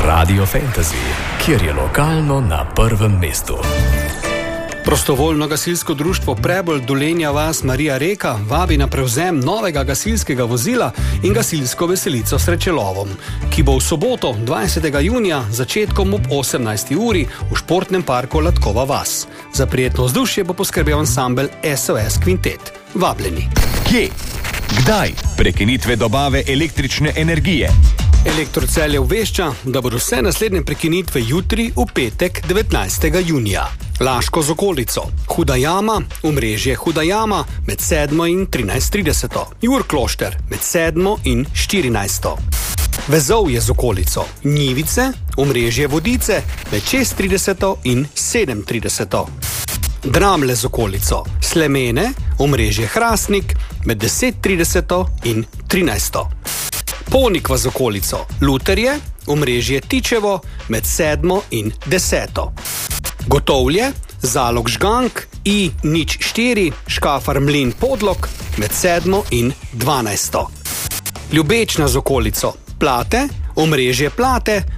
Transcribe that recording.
Radio Fantasy, kjer je lokalno na prvem mestu. Prostovoljno gasilsko društvo Prebold Dolenja vas Marija Reka vabi na prevzem novega gasilskega vozila in gasilsko veselico s Srečelovom, ki bo v soboto 20. junija začetkom ob 18. uri v športnem parku Latkova vas. Za prijetno vzdušje bo poskrbel ansambel SOS Kvintet. Vabljeni. Kje? Kdaj? Prekinitve dobave električne energije. Elektrocelje obvešča, da bodo vse naslednje prekinitve jutri v petek 19. junija. Laško z okolico, Huda jama, omrežje Huda jama med 7 in 13:30. Jurklošter med 7 in 14. Vezovje z okolico, Njivice, omrežje Vodice med 6:30 in 7:30. Dramle z okolico, Slemene, omrežje Hrastnik med 10:30 in 13. Ponikva z okolico, Luterje, omrežje Tičevo med 7 in 10. Gotovlje, Zalog Žgank, I04, Škafar Mlin Podlog med 7 in 12. Ljubečna z okolico, Plate, omrežje Plate